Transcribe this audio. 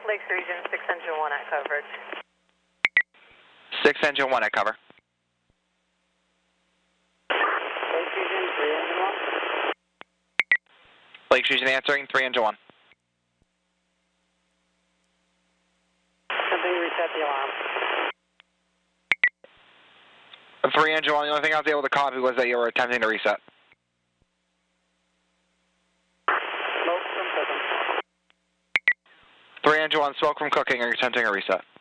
Lakes Region, 6 Engine 1 at coverage. 6 Engine 1 at cover. Lakes Region, 3 Engine 1. Lakes Region answering, 3 Engine 1. Something reset the alarm. 3 Engine 1, the only thing I was able to copy was that you were attempting to reset. Smoke from cooking. 3 Engine 1, smoke from cooking, are you attempting a reset?